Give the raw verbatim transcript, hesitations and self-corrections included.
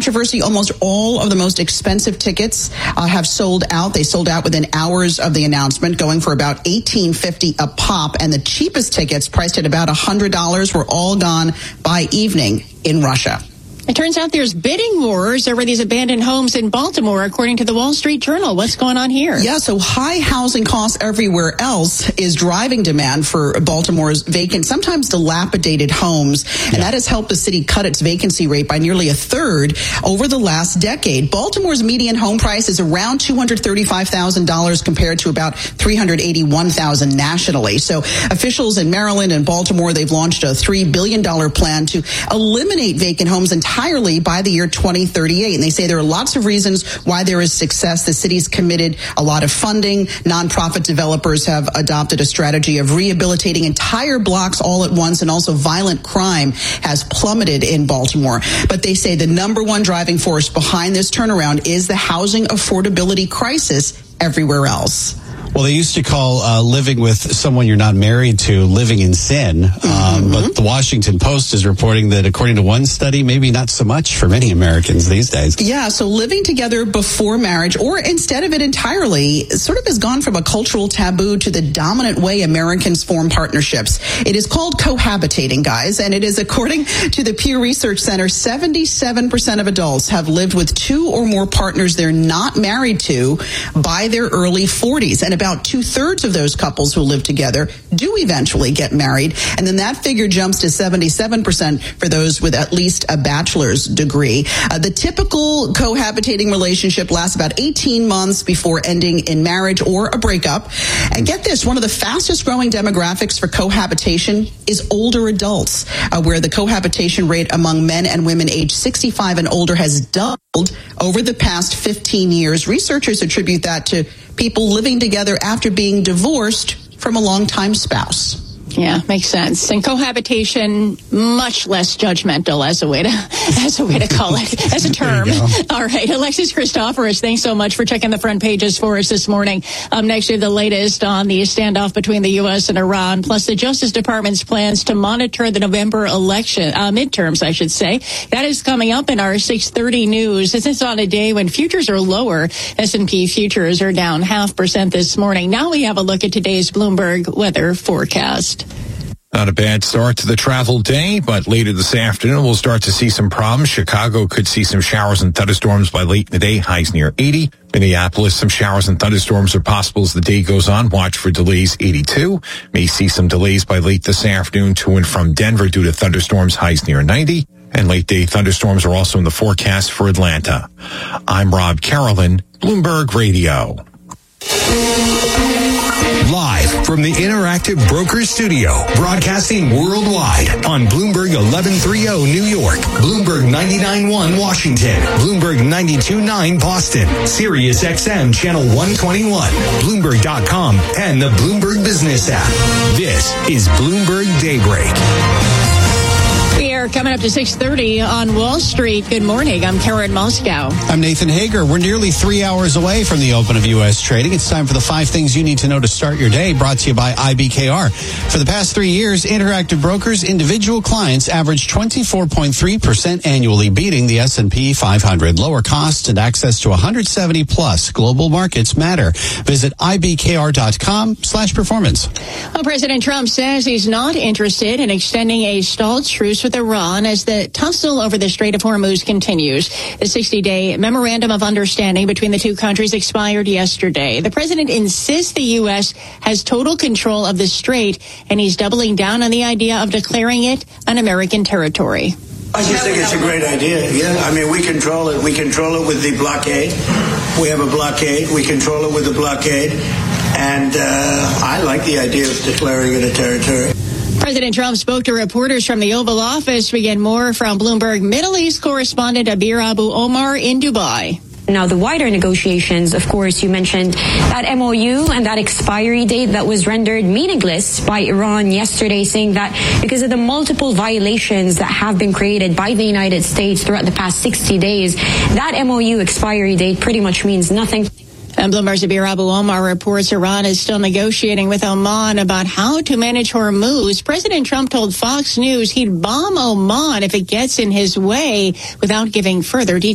controversy. Almost all of the most expensive tickets uh, have sold out. They sold out within hours of the announcement, going for about eighteen fifty a pop. And the cheapest tickets, priced at about one hundred dollars, were all gone by evening in Russia. It turns out there's bidding wars over these abandoned homes in Baltimore, according to the Wall Street Journal. What's going on here? Yeah, so high housing costs everywhere else is driving demand for Baltimore's vacant, sometimes dilapidated homes. And yeah. that has helped the city cut its vacancy rate by nearly a third over the last decade. Baltimore's median home price is around two hundred thirty-five thousand dollars compared to about three hundred eighty-one thousand dollars nationally. So officials in Maryland and Baltimore, they've launched a three billion dollars plan to eliminate vacant homes entirely. entirely by the year twenty thirty-eight. And they say there are lots of reasons why there is success. The city's committed a lot of funding. Nonprofit developers have adopted a strategy of rehabilitating entire blocks all at once. And also violent crime has plummeted in Baltimore. But they say the number one driving force behind this turnaround is the housing affordability crisis everywhere else. Well, they used to call uh, living with someone you're not married to living in sin. Mm-hmm. Um, but the Washington Post is reporting that according to one study, maybe not so much for many Americans these days. Yeah, so living together before marriage or instead of it entirely sort of has gone from a cultural taboo to the dominant way Americans form partnerships. It is called cohabitating, guys, and it is according to the Pew Research Center, seventy-seven percent of adults have lived with two or more partners they're not married to by their early forties. And about About two-thirds of those couples who live together do eventually get married. And then that figure jumps to seventy-seven percent for those with at least a bachelor's degree. Uh, the typical cohabitating relationship lasts about eighteen months before ending in marriage or a breakup. And get this, one of the fastest growing demographics for cohabitation is older adults, uh, where the cohabitation rate among men and women aged sixty-five and older has doubled over the past fifteen years. Researchers attribute that to people living together after being divorced from a longtime spouse. Yeah, makes sense. And cohabitation, much less judgmental as a way to as a way to call it, as a term. All right, Alexis Christoforous, thanks so much for checking the front pages for us this morning. Up next, we have the latest on the standoff between the U S and Iran, plus the Justice Department's plans to monitor the November election, uh, midterms, I should say. That is coming up in our six thirty news. This is on a day when futures are lower. S and P futures are down half percent this morning. Now we have a look at today's Bloomberg weather forecast. Not a bad start to the travel day, but later this afternoon we'll start to see some problems. Chicago could see some showers and thunderstorms by late in the day, highs near eighty. Minneapolis, some showers and thunderstorms are possible as the day goes on. Watch for delays, eighty-two. May see some delays by late this afternoon to and from Denver due to thunderstorms, highs near ninety. And late day thunderstorms are also in the forecast for Atlanta. I'm Rob Carolyn, Bloomberg Radio. Live from the Interactive Brokers Studio, broadcasting worldwide on Bloomberg eleven thirty New York, Bloomberg ninety-nine point one Washington, Bloomberg ninety-two point nine Boston, Sirius X M Channel one twenty-one, Bloomberg dot com, and the Bloomberg Business app. This is Bloomberg Daybreak. We are coming up to six thirty on Wall Street. Good morning. I'm Karen Moscow. I'm Nathan Hager. We're nearly three hours away from the open of U S trading. It's time for the five things you need to know to start your day, brought to you by I B K R. For the past three years, Interactive Brokers individual clients averaged twenty-four point three percent annually, beating the S and P five hundred. Lower costs and access to one hundred seventy plus global markets matter. Visit I B K R dot com slash performance. Well, President Trump says he's not interested in extending a stalled truce with Iran as the tussle over the Strait of Hormuz continues. The sixty-day memorandum of understanding between the two countries expired yesterday. The president insists the U S has total control of the strait, and he's doubling down on the idea of declaring it an American territory. I just think it's a great idea. Yeah, I mean, we control it. We control it with the blockade. We have a blockade. We control it with the blockade. And uh, I like the idea of declaring it a territory. President Trump spoke to reporters from the Oval Office. We get more from Bloomberg Middle East correspondent Abir Abu Omar in Dubai. Now, the wider negotiations, of course, you mentioned that M O U and that expiry date that was rendered meaningless by Iran yesterday, saying that because of the multiple violations that have been created by the United States throughout the past sixty days, that M O U expiry date pretty much means nothing. And Bloomberg's Abir Abu Omar reports Iran is still negotiating with Oman about how to manage Hormuz. President Trump told Fox News he'd bomb Oman if it gets in his way without giving further details.